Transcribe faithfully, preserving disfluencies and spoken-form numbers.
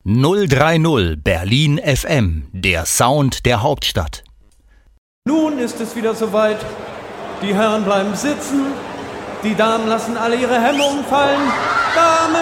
null drei null Berlin F M, der Sound der Hauptstadt. Nun ist es wieder soweit. Die Herren bleiben sitzen, die Damen lassen alle ihre Hemmungen fallen. Damen